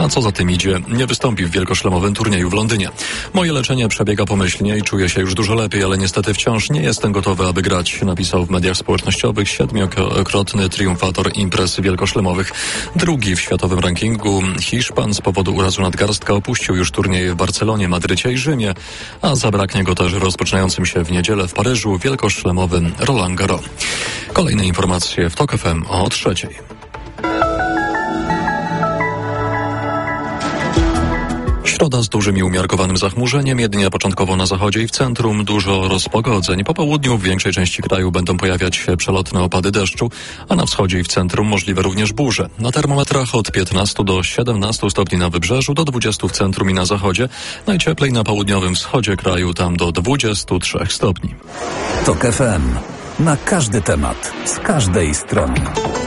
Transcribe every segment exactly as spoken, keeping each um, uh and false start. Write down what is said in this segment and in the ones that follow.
A co za tym idzie, nie wystąpi w wielkoszlemowym turnieju w Londynie. Moje leczenie przebiega pomyślnie i czuję się już dużo lepiej, ale niestety wciąż nie jestem gotowy, aby grać, napisał w mediach społecznościowych siedmiokrotny triumfator imprez wielkoszlemowych. Drugi w światowym rankingu Hiszpan z powodu urazu nadgarstka opuścił już turnieje w Barcelonie, Madrycie i Rzymie, a zabraknie go też rozpoczynającym się w niedzielę w Paryżu wielkoszlemowym Roland Garros. Kolejne informacje w TOK F M o trzeciej. Środa z dużym i umiarkowanym zachmurzeniem, jedynie początkowo na zachodzie i w centrum dużo rozpogodzeń. Po południu w większej części kraju będą pojawiać się przelotne opady deszczu, a na wschodzie i w centrum możliwe również burze. Na termometrach od piętnastu do siedemnastu stopni na wybrzeżu, do dwudziestu w centrum i na zachodzie. Najcieplej na południowym wschodzie kraju, tam do dwudziestu trzech stopni. TOK F M. Na każdy temat, z każdej strony.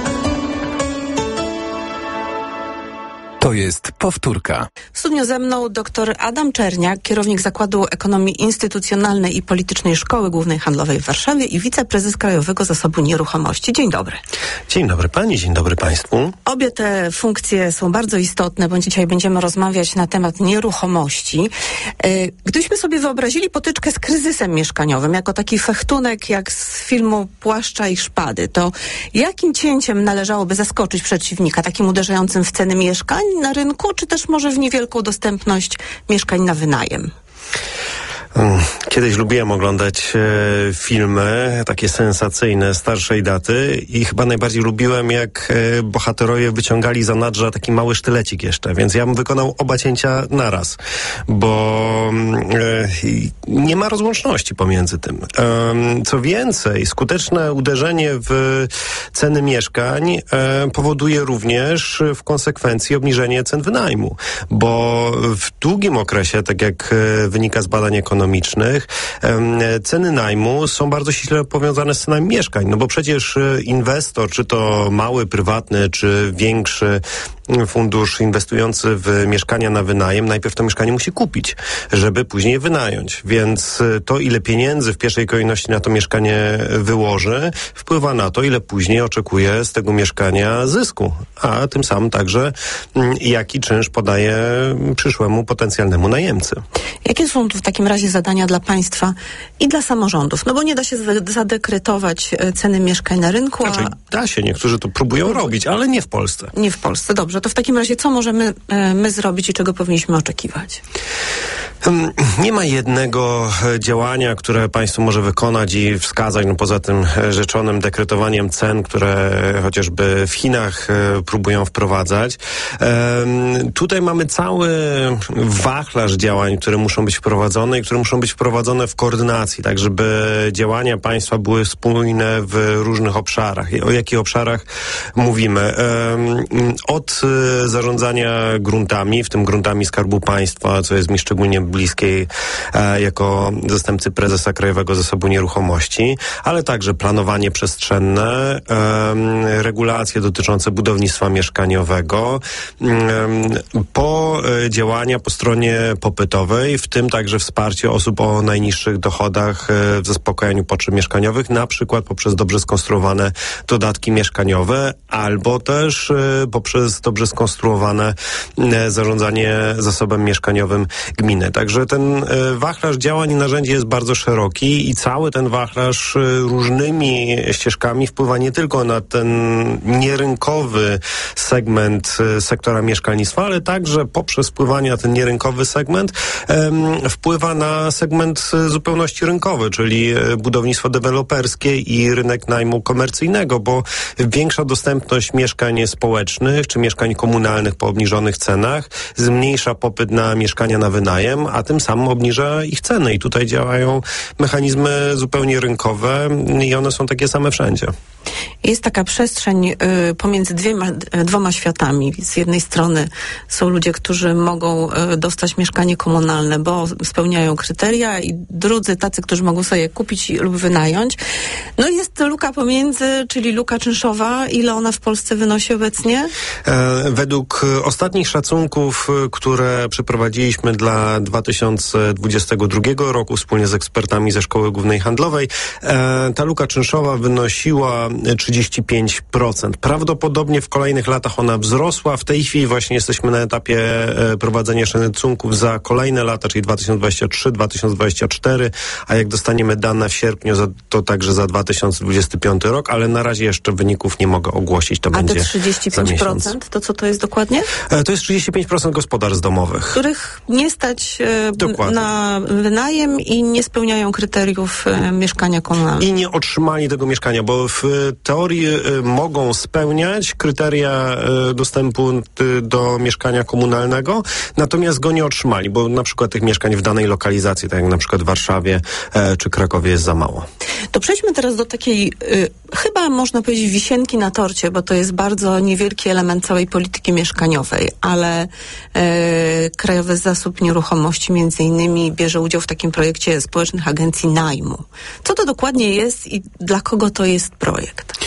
To jest powtórka. W studiu ze mną dr Adam Czerniak, kierownik Zakładu Ekonomii Instytucjonalnej i Politycznej Szkoły Głównej Handlowej w Warszawie i wiceprezes Krajowego Zasobu Nieruchomości. Dzień dobry. Dzień dobry pani, dzień dobry państwu. Obie te funkcje są bardzo istotne, bo dzisiaj będziemy rozmawiać na temat nieruchomości. Gdybyśmy sobie wyobrazili potyczkę z kryzysem mieszkaniowym, jako taki fechtunek jak z filmu Płaszcza i Szpady, to jakim cięciem należałoby zaskoczyć przeciwnika, takim uderzającym w ceny mieszkań na rynku, czy też może w niewielką dostępność mieszkań na wynajem? Kiedyś lubiłem oglądać e, filmy takie sensacyjne, starszej daty i chyba najbardziej lubiłem, jak e, bohaterowie wyciągali z zanadrza taki mały sztylecik jeszcze, więc ja bym wykonał oba cięcia naraz, bo e, nie ma rozłączności pomiędzy tym. E, co więcej, skuteczne uderzenie w ceny mieszkań e, powoduje również w konsekwencji obniżenie cen wynajmu, bo w długim okresie, tak jak e, wynika z badań ekonomicznych, ceny najmu są bardzo ściśle powiązane z cenami mieszkań, no bo przecież inwestor, czy to mały, prywatny, czy większy fundusz inwestujący w mieszkania na wynajem, najpierw to mieszkanie musi kupić, żeby później je wynająć. Więc to, ile pieniędzy w pierwszej kolejności na to mieszkanie wyłoży, wpływa na to, ile później oczekuje z tego mieszkania zysku, a tym samym także jaki czynsz podaje przyszłemu potencjalnemu najemcy. Jakie są tu w takim razie zadania dla państwa i dla samorządów? No bo nie da się zadekretować ceny mieszkań na rynku. Znaczy, a... da się, niektórzy to próbują robić, ale nie w Polsce. Nie w Polsce, dobrze. To w takim razie co możemy e, my zrobić i czego powinniśmy oczekiwać? Nie ma jednego działania, które państwo może wykonać i wskazać, no poza tym rzeczonym dekretowaniem cen, które chociażby w Chinach próbują wprowadzać. Tutaj mamy cały wachlarz działań, które muszą być wprowadzone i które muszą być wprowadzone w koordynacji, tak żeby działania państwa były spójne w różnych obszarach. O jakich obszarach mówimy? Od zarządzania gruntami, w tym gruntami Skarbu Państwa, co jest mi szczególnie bliskiej e, jako zastępcy prezesa Krajowego Zasobu Nieruchomości, ale także planowanie przestrzenne, e, regulacje dotyczące budownictwa mieszkaniowego, e, po e, działania po stronie popytowej, w tym także wsparcie osób o najniższych dochodach e, w zaspokajaniu potrzeb mieszkaniowych, na przykład poprzez dobrze skonstruowane dodatki mieszkaniowe, albo też e, poprzez dobrze skonstruowane e, zarządzanie zasobem mieszkaniowym gminy. Także ten e, wachlarz działań i narzędzi jest bardzo szeroki i cały ten wachlarz e, różnymi ścieżkami wpływa nie tylko na ten nierynkowy segment e, sektora mieszkalnictwa, ale także poprzez wpływanie na ten nierynkowy segment e, wpływa na segment e, zupełności rynkowy, czyli e, budownictwo deweloperskie i rynek najmu komercyjnego, bo większa dostępność mieszkań społecznych czy mieszkań komunalnych po obniżonych cenach zmniejsza popyt na mieszkania na wynajem, a tym samym obniża ich ceny. I tutaj działają mechanizmy zupełnie rynkowe i one są takie same wszędzie. Jest taka przestrzeń y, pomiędzy dwiema, dwoma światami. Z jednej strony są ludzie, którzy mogą y, dostać mieszkanie komunalne, bo spełniają kryteria, i drudzy tacy, którzy mogą sobie kupić lub wynająć. No i jest luka pomiędzy, czyli luka czynszowa. Ile ona w Polsce wynosi obecnie? E, według ostatnich szacunków, które przeprowadziliśmy dla dwa tysiące dwudziestego drugiego roku wspólnie z ekspertami ze Szkoły Głównej Handlowej, e, ta luka czynszowa wynosiła trzydzieści pięć procent. Prawdopodobnie w kolejnych latach ona wzrosła. W tej chwili właśnie jesteśmy na etapie prowadzenia szacunków za kolejne lata, czyli dwa tysiące dwudziesty trzeci, dwa tysiące dwudziesty czwarty, a jak dostaniemy dane w sierpniu, to także za dwa tysiące dwudziesty piąty rok, ale na razie jeszcze wyników nie mogę ogłosić. To a będzie te trzydzieści pięć procent, to co to jest dokładnie? To jest trzydzieści pięć procent gospodarstw domowych. Których nie stać e, na wynajem i nie spełniają kryteriów e, mieszkania komunalnego. I nie otrzymali tego mieszkania, bo w teorii e, mogą spełniać kryteria e, dostępu e, do mieszkania komunalnego, natomiast go nie otrzymali, bo na przykład tych mieszkań w danej lokalizacji, tak jak na przykład w Warszawie e, czy Krakowie jest za mało. To przejdźmy teraz do takiej y, chyba można powiedzieć wisienki na torcie, bo to jest bardzo niewielki element całej polityki mieszkaniowej, ale y, Krajowy Zasób Nieruchomości między innymi bierze udział w takim projekcie społecznych agencji najmu. Co to dokładnie jest i dla kogo to jest projekt?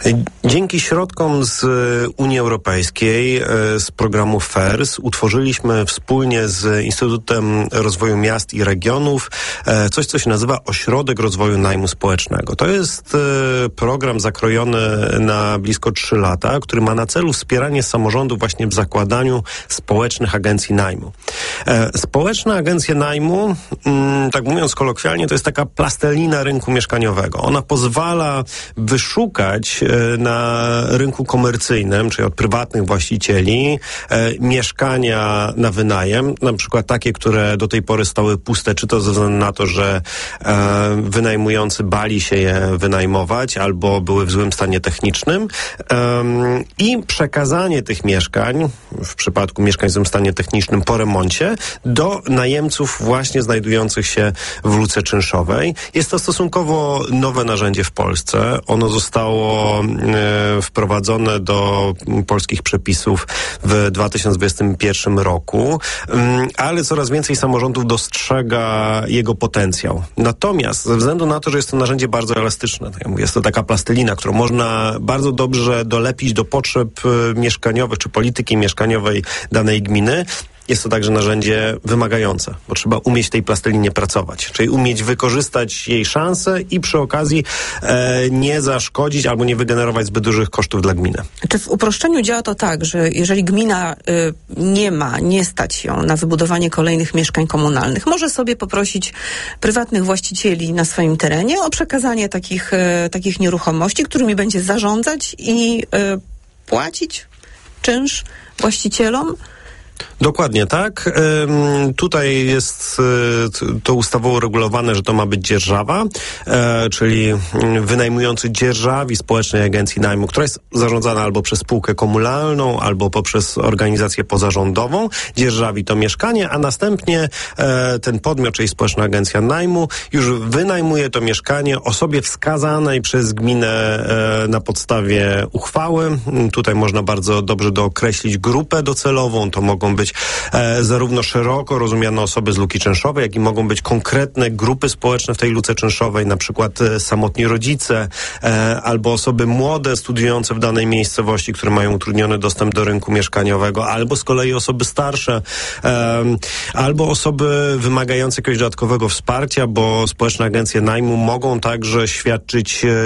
Dzięki środkom z Unii Europejskiej, z programu F E R S, utworzyliśmy wspólnie z Instytutem Rozwoju Miast i Regionów coś, co się nazywa Ośrodek Rozwoju Najmu Społecznego. To jest program zakrojony na blisko trzy lata, który ma na celu wspieranie samorządów właśnie w zakładaniu społecznych agencji najmu. Społeczne agencje najmu, tak mówiąc kolokwialnie, to jest taka plastelina rynku mieszkaniowego. Ona pozwala wyszukać na rynku komercyjnym, czyli od prywatnych właścicieli, e, mieszkania na wynajem, na przykład takie, które do tej pory stały puste, czy to ze względu na to, że e, wynajmujący bali się je wynajmować, albo były w złym stanie technicznym e, i przekazanie tych mieszkań, w przypadku mieszkań w złym stanie technicznym po remoncie, do najemców właśnie znajdujących się w luce czynszowej. Jest to stosunkowo nowe narzędzie w Polsce. Ono zostało e, wprowadzone do polskich przepisów w dwa tysiące dwudziestym pierwszym roku, um, ale coraz więcej samorządów dostrzega jego potencjał. Natomiast ze względu na to, że jest to narzędzie bardzo elastyczne, tak jak mówię, jest to taka plastelina, którą można bardzo dobrze dolepić do potrzeb e, mieszkaniowych czy polityki mieszkaniowej danej gminy, jest to także narzędzie wymagające, bo trzeba umieć w tej plastelinie pracować, czyli umieć wykorzystać jej szanse i przy okazji e, nie zaszkodzić albo nie wygenerować zbyt dużych kosztów dla gminy. Czy w uproszczeniu działa to tak, że jeżeli gmina y, nie ma, nie stać ją na wybudowanie kolejnych mieszkań komunalnych, może sobie poprosić prywatnych właścicieli na swoim terenie o przekazanie takich, y, takich nieruchomości, którymi będzie zarządzać i y, płacić czynsz właścicielom? Dokładnie tak. Ym, tutaj jest y, to ustawowo uregulowane, że to ma być dzierżawa, e, czyli wynajmujący dzierżawi społecznej agencji najmu, która jest zarządzana albo przez spółkę komunalną, albo poprzez organizację pozarządową, dzierżawi to mieszkanie, a następnie e, ten podmiot, czyli społeczna agencja najmu, już wynajmuje to mieszkanie osobie wskazanej przez gminę e, na podstawie uchwały. Tutaj można bardzo dobrze dookreślić grupę docelową, to mogą być e, zarówno szeroko rozumiane osoby z luki czynszowej, jak i mogą być konkretne grupy społeczne w tej luce czynszowej, na przykład e, samotni rodzice, e, albo osoby młode studiujące w danej miejscowości, które mają utrudniony dostęp do rynku mieszkaniowego, albo z kolei osoby starsze, e, albo osoby wymagające jakiegoś dodatkowego wsparcia, bo społeczne agencje najmu mogą także świadczyć e,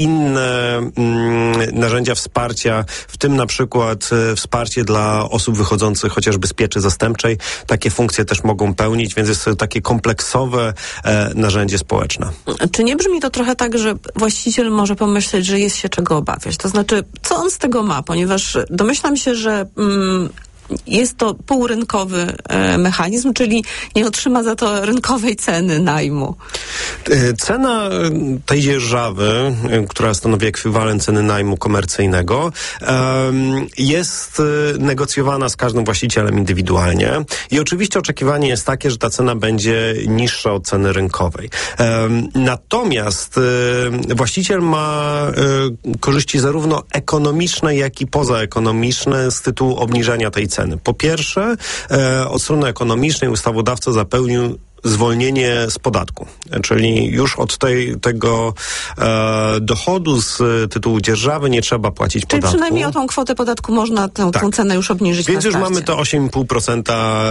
inne mm, narzędzia wsparcia, w tym na przykład e, wsparcie dla osób wychodzących chociażby z pieczy zastępczej. Takie funkcje też mogą pełnić, więc jest to takie kompleksowe e, narzędzie społeczne. Czy nie brzmi to trochę tak, że właściciel może pomyśleć, że jest się czego obawiać? To znaczy, co on z tego ma? Ponieważ domyślam się, że mm, jest to półrynkowy e, mechanizm, czyli nie otrzyma za to rynkowej ceny najmu. Cena tej dzierżawy, która stanowi ekwiwalent ceny najmu komercyjnego, jest negocjowana z każdym właścicielem indywidualnie i oczywiście oczekiwanie jest takie, że ta cena będzie niższa od ceny rynkowej. Natomiast właściciel ma korzyści zarówno ekonomiczne, jak i pozaekonomiczne z tytułu obniżenia tej ceny. Po pierwsze, od strony ekonomicznej ustawodawca zapewnił zwolnienie z podatku. Czyli już od tej, tego e, dochodu z tytułu dzierżawy nie trzeba płacić Czyli podatku. przynajmniej o tą kwotę podatku można tę, Tak. tą cenę już obniżyć. Więc na już starcie. mamy to osiem i pół procent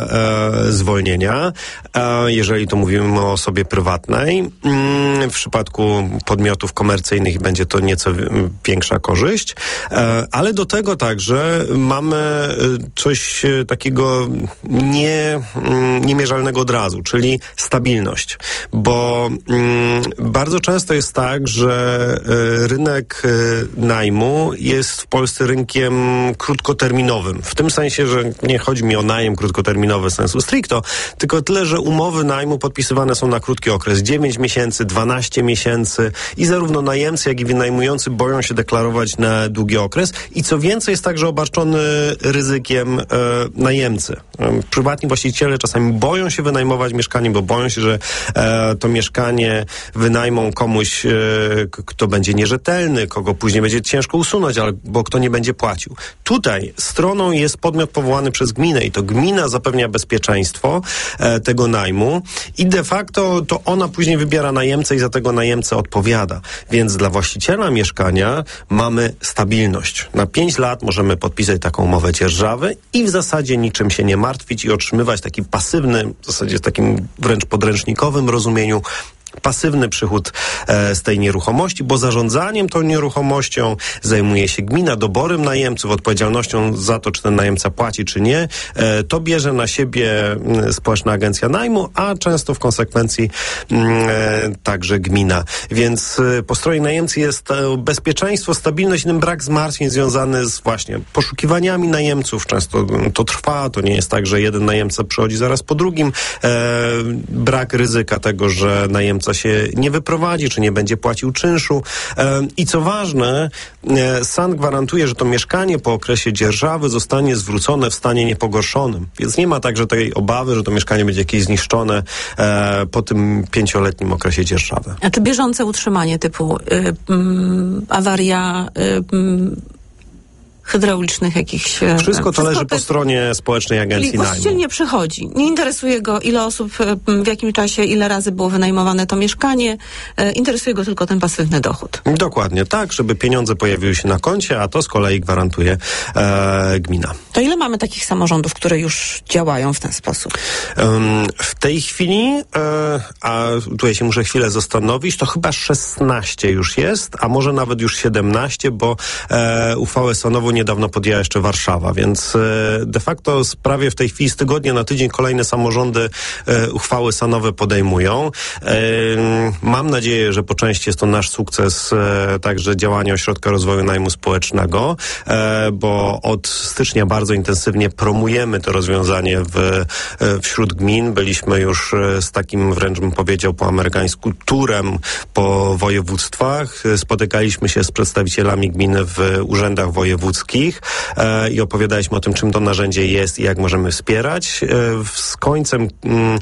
e, zwolnienia, e, jeżeli to mówimy o osobie prywatnej. Mm, w przypadku podmiotów komercyjnych będzie to nieco większa korzyść, e, ale do tego także mamy coś takiego nie, niemierzalnego od razu, czyli stabilność, bo mm, bardzo często jest tak, że y, rynek y, najmu jest w Polsce rynkiem krótkoterminowym. W tym sensie, że nie chodzi mi o najem krótkoterminowy sensu stricto, tylko tyle, że umowy najmu podpisywane są na krótki okres, dziewięć miesięcy, dwanaście miesięcy i zarówno najemcy, jak i wynajmujący boją się deklarować na długi okres i co więcej jest także obarczony ryzykiem e, najemcy. E, prywatni właściciele czasami boją się wynajmować mieszkanie, bo boją się, że e, to mieszkanie wynajmą komuś, e, k- kto będzie nierzetelny, kogo później będzie ciężko usunąć, albo kto nie będzie płacił. Tutaj stroną jest podmiot powołany przez gminę i to gmina zapewnia bezpieczeństwo e, tego najmu i de facto to ona później wybiera najemcę i za tego najemcę odpowiada. Więc dla właściciela mieszkania mamy stabilność. Na pięć lat możemy podpisać taką umowę dzierżawy i w zasadzie niczym się nie martwić i otrzymywać taki pasywny, w zasadzie w takim wręcz podręcznikowym rozumieniu, pasywny przychód e, z tej nieruchomości, bo zarządzaniem tą nieruchomością zajmuje się gmina, doborem najemców, odpowiedzialnością za to, czy ten najemca płaci, czy nie. E, to bierze na siebie m, Społeczna Agencja Najmu, a często w konsekwencji m, e, także gmina. Więc e, po stronie najemcy jest e, bezpieczeństwo, stabilność i ten brak zmartwień związany z właśnie poszukiwaniami najemców. Często to trwa, to nie jest tak, że jeden najemca przychodzi zaraz po drugim. E, brak ryzyka tego, że najemca się nie wyprowadzi, czy nie będzie płacił czynszu. I co ważne, S A N gwarantuje, że to mieszkanie po okresie dzierżawy zostanie zwrócone w stanie niepogorszonym. Więc nie ma także tej obawy, że to mieszkanie będzie jakieś zniszczone po tym pięcioletnim okresie dzierżawy. A czy bieżące utrzymanie typu y, y, awaria y, hydraulicznych jakichś... Wszystko to leży te... po stronie Społecznej Agencji Czyli właściciel Najmu. nie przychodzi. Nie interesuje go, ile osób, w jakim czasie, ile razy było wynajmowane to mieszkanie. Interesuje go tylko ten pasywny dochód. Dokładnie tak, żeby pieniądze pojawiły się na koncie, a to z kolei gwarantuje e, gmina. To ile mamy takich samorządów, które już działają w ten sposób? Um, w tej chwili, e, a tutaj się muszę chwilę zastanowić, to chyba szesnaście już jest, a może nawet już siedemnaście, bo e, uchwałę stanową niedawno podjęła jeszcze Warszawa, więc e, de facto prawie w tej chwili z tygodnia na tydzień kolejne samorządy e, uchwały stanowe podejmują. E, mam nadzieję, że po części jest to nasz sukces e, także działania Ośrodka Rozwoju Najmu Społecznego, e, bo od stycznia bardzo intensywnie promujemy to rozwiązanie w, e, wśród gmin. Byliśmy już e, z takim wręcz bym powiedział po amerykańsku turem po województwach. Spotykaliśmy się z przedstawicielami gminy w urzędach wojewódzkich e, i opowiadaliśmy o tym, czym to narzędzie jest i jak możemy wspierać. E, z końcem mm,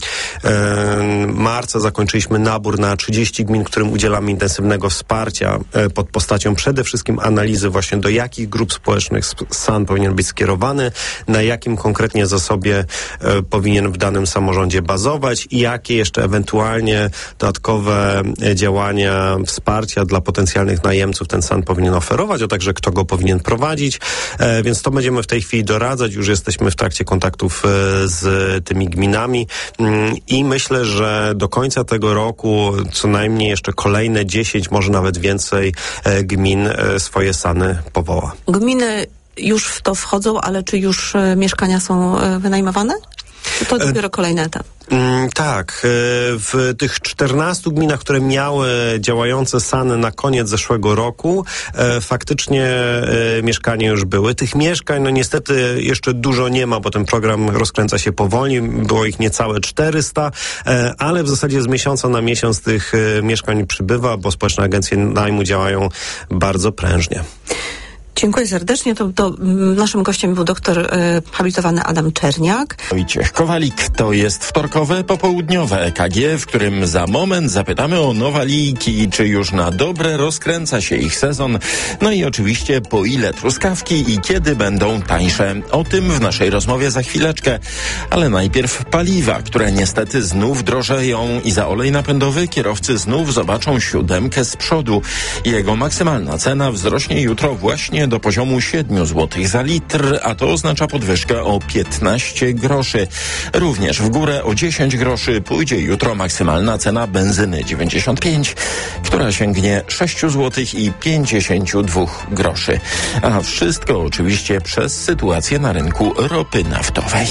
e, marca zakończyliśmy nabór na trzydzieści gmin, którym udzielamy intensywnego wsparcia e, pod postacią przede wszystkim analizy właśnie do jakich grup społecznych S A N powinien być skierowany, na jakim konkretnie zasobie e, powinien w danym samorządzie bazować i jakie jeszcze ewentualnie dodatkowe e, działania wsparcia dla potencjalnych najemców ten S A N powinien oferować, a także kto go powinien prowadzić, e, więc to będziemy w tej chwili doradzać. Już jesteśmy w trakcie kontaktów e, z tymi gminami mm, i myślę, że do końca tego roku co najmniej jeszcze kolejne dziesięć, może nawet więcej e, gmin e, swoje S A N-y powoła. Gminy już w to wchodzą, ale czy już e, mieszkania są e, wynajmowane? Czy to dopiero kolejny etap? Mm, tak. W tych czternastu gminach, które miały działające S A N-y na koniec zeszłego roku, e, faktycznie e, mieszkania już były. Tych mieszkań, no niestety jeszcze dużo nie ma, bo ten program rozkręca się powoli. Było ich niecałe czterysta, e, ale w zasadzie z miesiąca na miesiąc tych e, mieszkań przybywa, bo społeczne agencje najmu działają bardzo prężnie. Dziękuję serdecznie. To, to naszym gościem był doktor e, habilitowany Adam Czerniak. Wojciech Kowalik. To jest wtorkowe, popołudniowe E K G, w którym za moment zapytamy o nowaliki, czy już na dobre rozkręca się ich sezon. No i oczywiście po ile truskawki i kiedy będą tańsze. O tym w naszej rozmowie za chwileczkę. Ale najpierw paliwa, które niestety znów drożeją i za olej napędowy kierowcy znów zobaczą siódemkę z przodu. Jego maksymalna cena wzrośnie jutro właśnie do poziomu siedem złotych za litr, a to oznacza podwyżkę o piętnaście groszy. Również w górę o dziesięć groszy pójdzie jutro maksymalna cena benzyny dziewięćdziesiąt pięć, która sięgnie sześć złotych i pięćdziesiąt dwa groszy. A wszystko oczywiście przez sytuację na rynku ropy naftowej.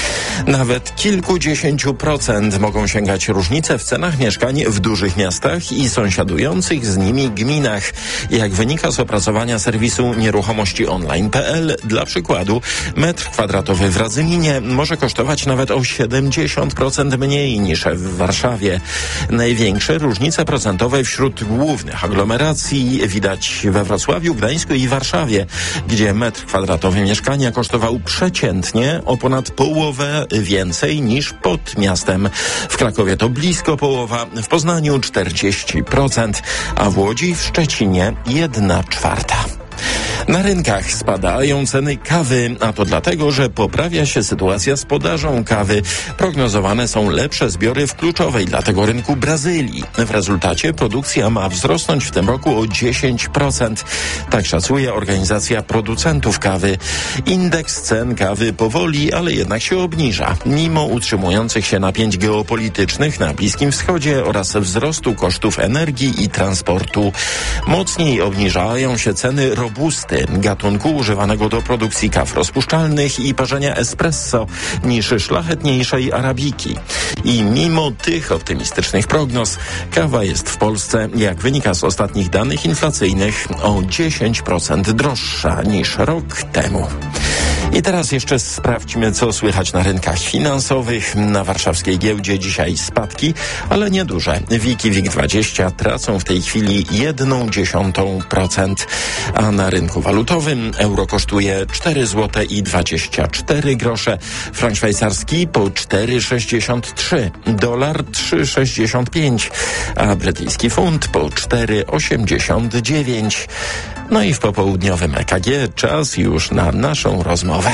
Nawet kilkudziesięciu procent mogą sięgać różnice w cenach mieszkań w dużych miastach i sąsiadujących z nimi gminach. Jak wynika z opracowania serwisu nieruchomości online kropka p l, dla przykładu metr kwadratowy w Radzyminie może kosztować nawet o siedemdziesiąt procent mniej niż w Warszawie. Największe różnice procentowe wśród głównych aglomeracji widać we Wrocławiu, Gdańsku i Warszawie, gdzie metr kwadratowy mieszkania kosztował przeciętnie o ponad połowę więcej niż pod miastem. W Krakowie to blisko połowa, w Poznaniu czterdzieści procent, a w Łodzi, w Szczecinie jedna czwarta. Na rynkach spadają ceny kawy, a to dlatego, że poprawia się sytuacja z podażą kawy. Prognozowane są lepsze zbiory w kluczowej dla tego rynku Brazylii. W rezultacie produkcja ma wzrosnąć w tym roku o dziesięć procent. Tak szacuje organizacja producentów kawy. Indeks cen kawy powoli, ale jednak się obniża, mimo utrzymujących się napięć geopolitycznych na Bliskim Wschodzie oraz wzrostu kosztów energii i transportu. Mocniej obniżają się ceny robusty, gatunku używanego do produkcji kaw rozpuszczalnych i parzenia espresso, niż szlachetniejszej arabiki. I mimo tych optymistycznych prognoz, kawa jest w Polsce, jak wynika z ostatnich danych inflacyjnych, o dziesięć procent droższa niż rok temu. I teraz jeszcze sprawdźmy, co słychać na rynkach finansowych. Na warszawskiej giełdzie dzisiaj spadki, ale nieduże. WIG i WIG dwadzieścia tracą w tej chwili jedną dziesiątą procent, a na rynku walutowym euro kosztuje cztery złote i dwadzieścia cztery grosze, frank szwajcarski po cztery sześćdziesiąt trzy, dolar trzy sześćdziesiąt pięć, a brytyjski funt po cztery osiemdziesiąt dziewięć. No i w popołudniowym E K G czas już na naszą rozmowę.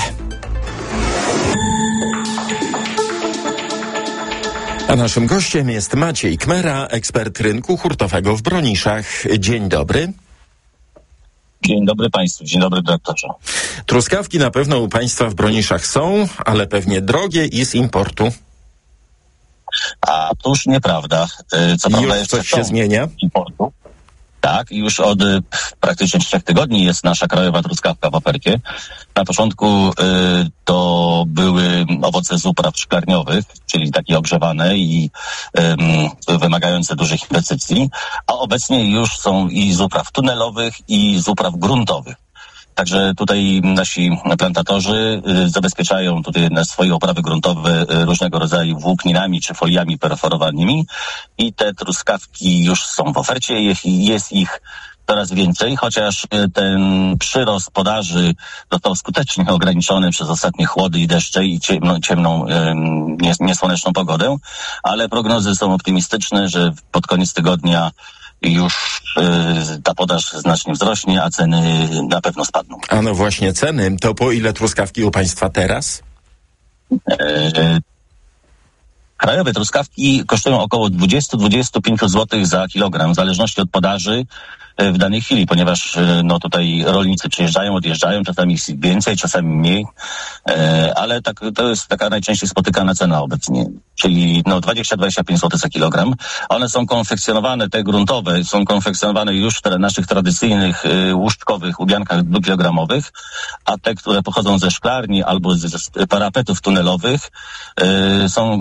A naszym gościem jest Maciej Kmera, ekspert rynku hurtowego w Broniszach. Dzień dobry. Dzień dobry Państwu, dzień dobry doktorze. Truskawki na pewno u Państwa w Broniszach są, ale pewnie drogie i z importu. A to już nieprawda. Co prawda już coś się zmienia? Importu. Tak, już od y, praktycznie trzech tygodni jest nasza krajowa truskawka w ofercie. Na początku y, to były owoce z upraw szklarniowych, czyli takie ogrzewane i y, wymagające dużych inwestycji, a obecnie już są i z upraw tunelowych, i z upraw gruntowych. Także tutaj nasi plantatorzy y, zabezpieczają tutaj na swoje uprawy gruntowe y, różnego rodzaju włókninami czy foliami perforowanymi i te truskawki już są w ofercie, jest, jest ich coraz więcej, chociaż y, ten przyrost podaży został skutecznie ograniczony przez ostatnie chłody i deszcze i ciemną, ciemną y, nies, niesłoneczną pogodę, ale prognozy są optymistyczne, że pod koniec tygodnia już y, ta podaż znacznie wzrośnie, a ceny na pewno spadną. A no właśnie, ceny. To po ile truskawki u Państwa teraz? E, krajowe truskawki kosztują około dwadzieścia do dwudziestu pięciu złotych za kilogram, w zależności od podaży w danej chwili, ponieważ no tutaj rolnicy przyjeżdżają, odjeżdżają, czasami ich więcej, czasami mniej, e, ale tak, to jest taka najczęściej spotykana cena obecnie, czyli no dwadzieścia do dwudziestu pięciu złotych za kilogram. One są konfekcjonowane, te gruntowe, są konfekcjonowane już w naszych tradycyjnych y, łuszczkowych ubiankach dwukilogramowych, a te, które pochodzą ze szklarni albo z, z parapetów tunelowych, y, są konfekcjonowane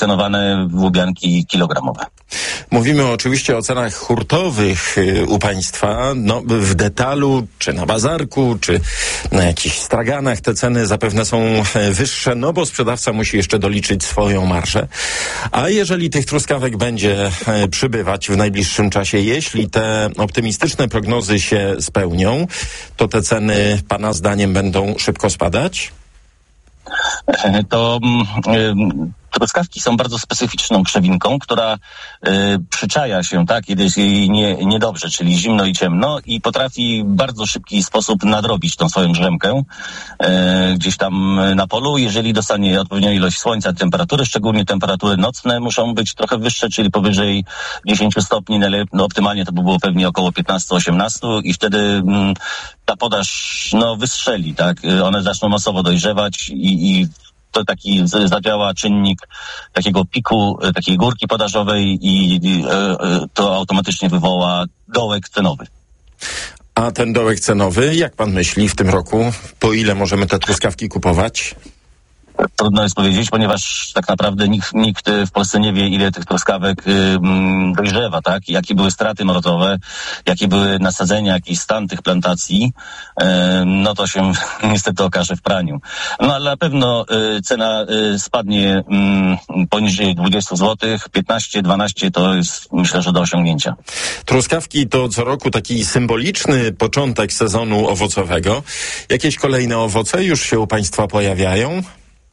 wyselekcjonowane łubianki kilogramowe. Mówimy oczywiście o cenach hurtowych y, u państwa. No, w detalu, czy na bazarku, czy na jakichś straganach te ceny zapewne są e, wyższe, no bo sprzedawca musi jeszcze doliczyć swoją marżę. A jeżeli tych truskawek będzie e, przybywać w najbliższym czasie, jeśli te optymistyczne prognozy się spełnią, to te ceny pana zdaniem będą szybko spadać? To y, truskawki są bardzo specyficzną krzewinką, która y, przyczaja się, tak, kiedy jest jej nie, niedobrze, czyli zimno i ciemno, i potrafi w bardzo szybki sposób nadrobić tą swoją drzemkę y, gdzieś tam na polu. Jeżeli dostanie odpowiednią ilość słońca, temperatury, szczególnie temperatury nocne muszą być trochę wyższe, czyli powyżej dziesięć stopni, no optymalnie to by było pewnie około piętnaście osiemnaście i wtedy y, ta podaż no wystrzeli, tak, one zaczną masowo dojrzewać i, i to taki zadziała czynnik takiego piku, takiej górki podażowej i, i e, to automatycznie wywoła dołek cenowy. A ten dołek cenowy, jak pan myśli w tym roku, po ile możemy te truskawki kupować? Trudno jest powiedzieć, ponieważ tak naprawdę nikt, nikt w Polsce nie wie, ile tych truskawek y, dojrzewa, tak? Jakie były straty mrozowe, jakie były nasadzenia, jaki stan tych plantacji, y, no to się niestety okaże w praniu. No ale na pewno y, cena y, spadnie y, poniżej dwadzieścia złotych, piętnaście dwanaście to jest, myślę, że do osiągnięcia. Truskawki to co roku taki symboliczny początek sezonu owocowego. Jakieś kolejne owoce już się u państwa pojawiają?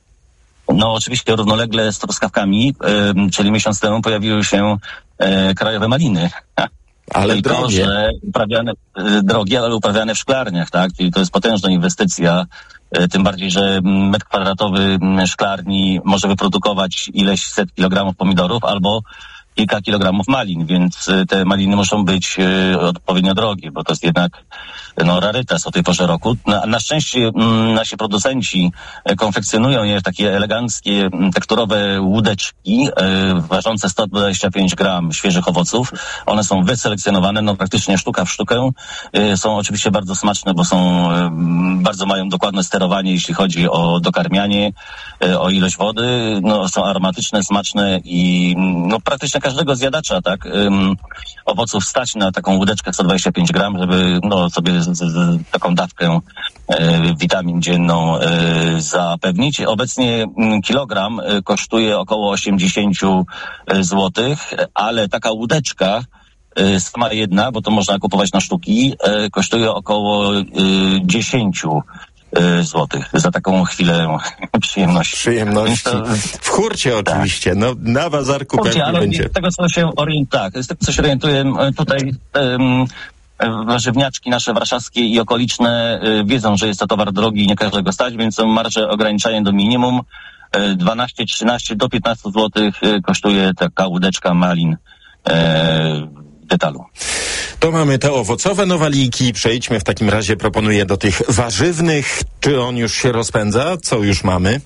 No oczywiście równolegle z truskawkami, y, czyli miesiąc temu pojawiły się y, krajowe maliny. Ale Tylko, drogie. że uprawiane, y, drogie, ale uprawiane w szklarniach, tak? Czyli to jest potężna inwestycja, y, tym bardziej, że metr kwadratowy y, szklarni może wyprodukować ileś set kilogramów pomidorów albo kilka kilogramów malin, więc y, te maliny muszą być y, odpowiednio drogie, bo to jest jednak no, rarytas o tej porze roku. Na, na szczęście mm, nasi producenci y, konfekcjonują je w takie eleganckie, m, tekturowe łódeczki y, ważące sto dwadzieścia pięć gram świeżych owoców. One są wyselekcjonowane, no praktycznie sztuka w sztukę. Y, są oczywiście bardzo smaczne, bo są y, bardzo mają dokładne sterowanie, jeśli chodzi o dokarmianie, y, o ilość wody. No, są aromatyczne, smaczne i no, praktycznie każdego zjadacza, tak, ym, owoców stać na taką łódeczkę sto dwadzieścia pięć gram, żeby no, sobie z, z, taką dawkę y, witamin dzienną y, zapewnić. Obecnie y, kilogram y, kosztuje około osiemdziesiąt złotych, ale taka łódeczka y, sama jedna, bo to można kupować na sztuki, y, kosztuje około y, dziesięć złotych za taką chwilę przyjemności. Przyjemności. To, w hurcie oczywiście, tak. No na bazarku Hurcie, pewnie ale będzie. Z tego co się orientuję, tak, z tego co się orientuję, tutaj um, warzywniaczki nasze warszawskie i okoliczne y, wiedzą, że jest to towar drogi i nie każdego stać, więc są marże ograniczają do minimum. Y, dwanaście trzynaście do piętnaście złotych y, kosztuje taka łódeczka malin y, detalu. To mamy te owocowe nowaliki. Przejdźmy w takim razie, proponuję, do tych warzywnych. Czy on już się rozpędza? Co już mamy?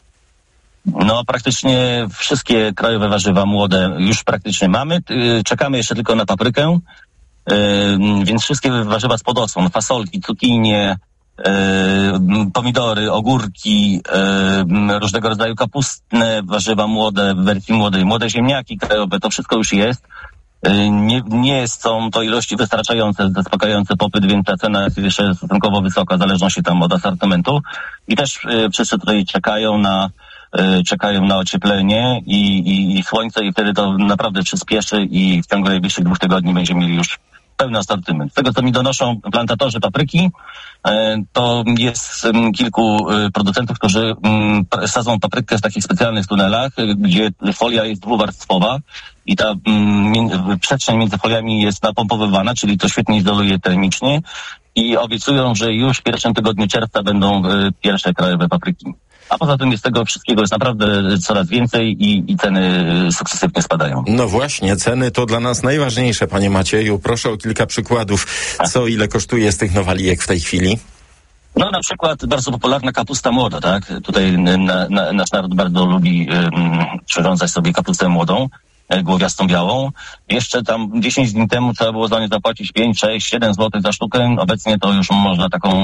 No praktycznie wszystkie krajowe warzywa młode już praktycznie mamy. Czekamy jeszcze tylko na paprykę, więc wszystkie warzywa z podosłon, fasolki, cukinie, pomidory, ogórki, różnego rodzaju kapustne warzywa młode, w wersji młodej, młode ziemniaki krajowe, to wszystko już jest. Nie, nie są to ilości wystarczające, zaspokajające popyt, więc ta cena jest jeszcze stosunkowo wysoka, w zależności tam od asortymentu. I też y, wszyscy tutaj czekają na y, czekają na ocieplenie i, i, i słońce i wtedy to naprawdę przyspieszy i w ciągu najbliższych dwóch tygodni będziemy mieli już pełny asortyment. Z tego, co mi donoszą plantatorzy papryki, y, to jest y, kilku y, producentów, którzy y, sadzą paprykę w takich specjalnych tunelach, y, gdzie folia jest dwuwarstwowa i ta mm, przestrzeń między foliami jest napompowywana, czyli to świetnie izoluje termicznie i obiecują, że już w pierwszym tygodniu czerwca będą y, pierwsze krajowe papryki. A poza tym jest tego wszystkiego jest naprawdę coraz więcej i, i ceny sukcesywnie spadają. No właśnie, ceny to dla nas najważniejsze, panie Macieju. Proszę o kilka przykładów, co ile kosztuje z tych nowalijek w tej chwili. No na przykład bardzo popularna kapusta młoda, tak? Tutaj na, na, nasz naród bardzo lubi um, przyrządzać sobie kapustę młodą, głowiastą białą. Jeszcze tam dziesięć dni temu trzeba było za nie zapłacić pięć, sześć, siedem złotych za sztukę. Obecnie to już można taką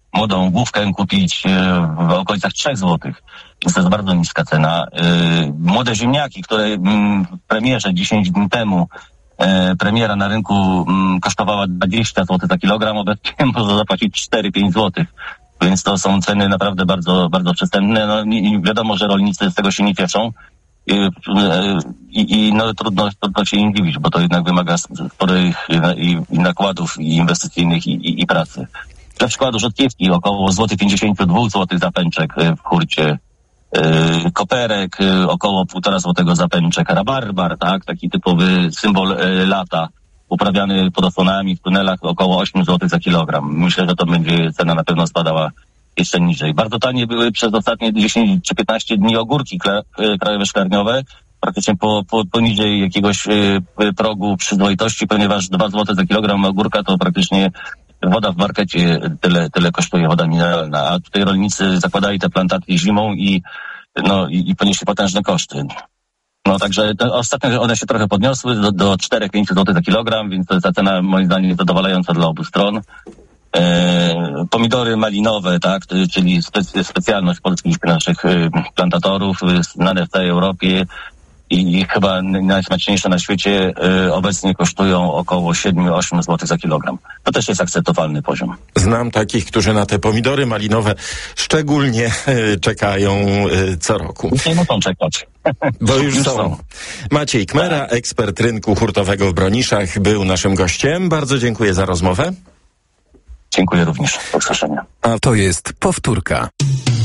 młodą główkę kupić e, w okolicach trzech złotych. Więc to jest bardzo niska cena. E, młode ziemniaki, które m, w premierze dziesięć dni temu e, premiera na rynku m, kosztowała dwadzieścia złotych za kilogram, obecnie można zapłacić cztery pięć złotych. Więc to są ceny naprawdę bardzo, bardzo przystępne. No i wiadomo, że rolnicy z tego się nie cieszą. I, i, i no trudno, trudno się im dziwić, bo to jednak wymaga sporych i, i nakładów i inwestycyjnych i, i, i pracy. Dla przykładu rzodkiewki około złoty pięćdziesiąt dwa złotych za pęczek w hurcie, yy, koperek yy, około półtora złotego za pęczek, rabarbar, tak, taki typowy symbol yy, lata, uprawiany pod osłonami w tunelach około osiem złotych za kilogram. Myślę, że to będzie cena na pewno spadała jeszcze niżej. Bardzo tanie były przez ostatnie dziesięć czy piętnaście dni ogórki kla, krajowe szklarniowe, praktycznie po, po, poniżej jakiegoś y, progu przyzwoitości, ponieważ dwa złote za kilogram ogórka to praktycznie woda w markecie tyle, tyle kosztuje, woda mineralna, a tutaj rolnicy zakładali te plantacje zimą i, no, i, i ponieśli potężne koszty. No także to, ostatnio one się trochę podniosły do, do cztery pięć złotych za kilogram, więc to jest ta cena moim zdaniem zadowalająca dla obu stron. E, pomidory malinowe, tak, czyli specy, specjalność polskich naszych e, plantatorów, znane w całej Europie i, i chyba najsmaczniejsze na świecie, e, obecnie kosztują około siedem osiem złotych za kilogram. To też jest akceptowalny poziom. Znam takich, którzy na te pomidory malinowe szczególnie e, czekają e, co roku. Nie muszą czekać. Bo już, już są. są. Maciej Kmera, ekspert rynku hurtowego w Broniszach, był naszym gościem. Bardzo dziękuję za rozmowę. Dziękuję również. Do usłyszenia. A to jest powtórka.